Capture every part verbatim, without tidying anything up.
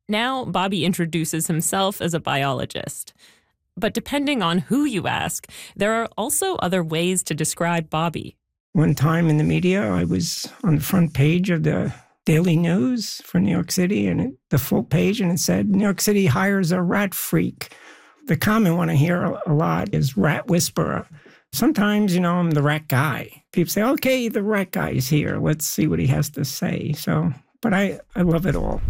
Now, Bobby introduces himself as a biologist. But depending on who you ask, there are also other ways to describe Bobby. One time in the media, I was on the front page of the Daily News for New York City, and it, the full page, and it said, New York City hires a rat freak. The common one I hear a lot is rat whisperer. Sometimes, you know, I'm the rat guy. People say, okay, the rat guy is here. Let's see what he has to say. So, but I, I love it all.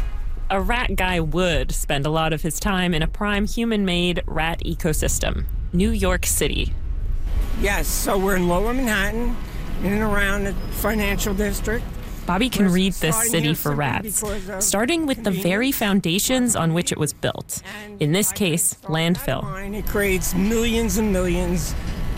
A rat guy would spend a lot of his time in a prime human-made rat ecosystem, New York City. Yes, so we're in Lower Manhattan, in and around the financial district. Bobby can read this city for rats, starting with the very foundations on which it was built. In this case, landfill. It creates millions and millions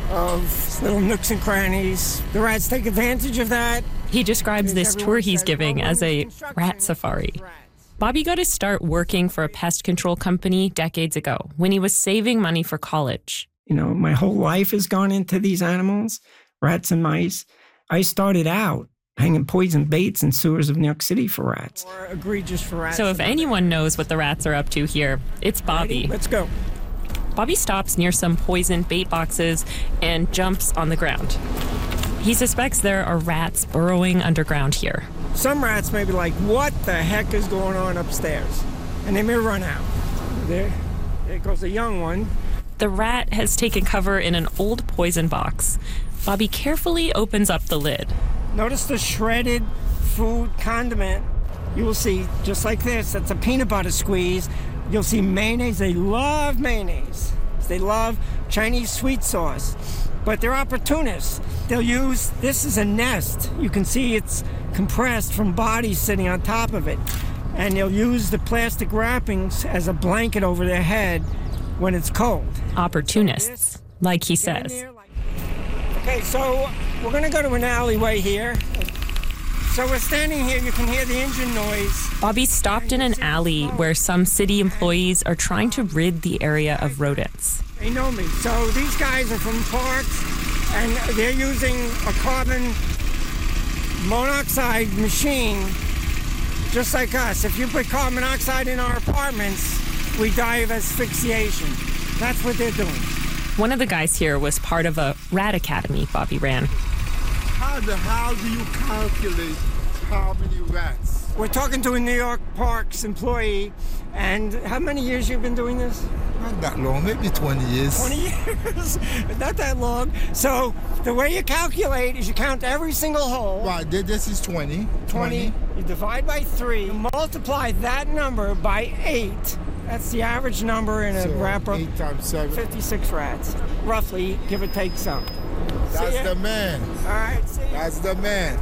of little nooks and crannies. The rats take advantage of that. He describes this tour he's giving as a rat safari. Bobby got his start working for a pest control company decades ago when he was saving money for college. You know, my whole life has gone into these animals, rats and mice. I started out hanging poison baits in sewers of New York City for rats. Or egregious for rats. So if anyone knows what the rats are up to here, it's Bobby. Ready? Let's go. Bobby stops near some poison bait boxes and jumps on the ground. He suspects there are rats burrowing underground here. Some rats may be like, what the heck is going on upstairs? And they may run out. There, there goes a young one. The rat has taken cover in an old poison box. Bobby carefully opens up the lid. Notice the shredded food condiment. You will see, just like this, that's a peanut butter squeeze. You'll see mayonnaise. They love mayonnaise. They love Chinese sweet sauce. But they're opportunists. They'll use, this is a nest. You can see it's compressed from bodies sitting on top of it. And they'll use the plastic wrappings as a blanket over their head when it's cold. Opportunists, like he says. Okay, so we're going to go to an alleyway here. So we're standing here, you can hear the engine noise. Bobby stopped in an alley where some city employees are trying to rid the area of rodents. They know me. So these guys are from parks, and they're using a carbon monoxide machine, just like us. If you put carbon monoxide in our apartments, we die of asphyxiation. That's what they're doing. One of the guys here was part of a rat academy Bobby ran. How the hell do you calculate how many rats? We're talking to a New York Parks employee, and how many years you've been doing this? Not that long, maybe twenty years. twenty years? Not that long. So the way you calculate is you count every single hole. Right, this is twenty. twenty. You divide by three, you multiply that number by eight. That's the average number in a so wrapper. Eight times seven. fifty-six rats, roughly, give or take some. That's the man. All right, see ya. That's the man.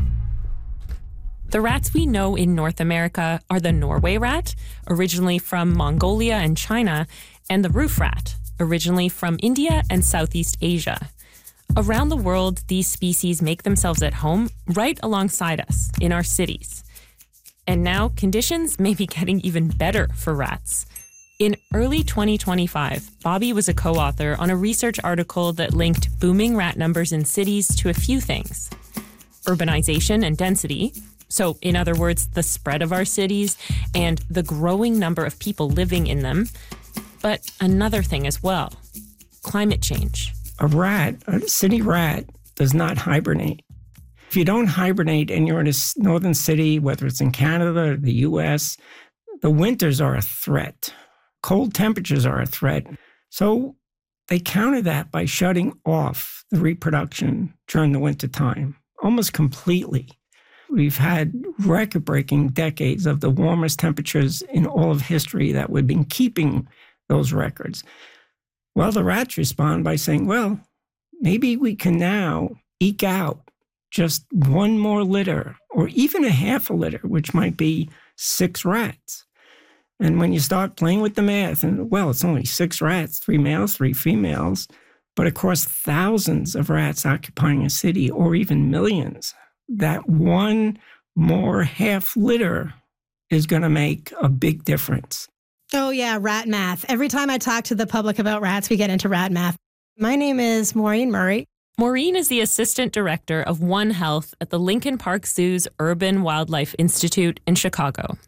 The rats we know in North America are the Norway rat, originally from Mongolia and China, and the roof rat, originally from India and Southeast Asia. Around the world, these species make themselves at home right alongside us in our cities. And now conditions may be getting even better for rats. In early twenty twenty-five, Bobby was a co-author on a research article that linked booming rat numbers in cities to a few things: urbanization and density, so in other words, the spread of our cities and the growing number of people living in them, but another thing as well: climate change. A rat, a city rat, does not hibernate. If you don't hibernate and you're in a northern city, whether it's in Canada or the U S, the winters are a threat. Cold temperatures are a threat. So they counter that by shutting off the reproduction during the winter time, almost completely. We've had record-breaking decades of the warmest temperatures in all of history that we've been keeping those records. Well, the rats respond by saying, well, maybe we can now eke out just one more litter, or even a half a litter, which might be six rats. And when you start playing with the math, and well, it's only six rats, three males, three females, but across thousands of rats occupying a city, or even millions, that one more half litter is going to make a big difference. Oh yeah, rat math. Every time I talk to the public about rats, we get into rat math. My name is Maureen Murray. Maureen is the assistant director of One Health at the Lincoln Park Zoo's Urban Wildlife Institute in Chicago.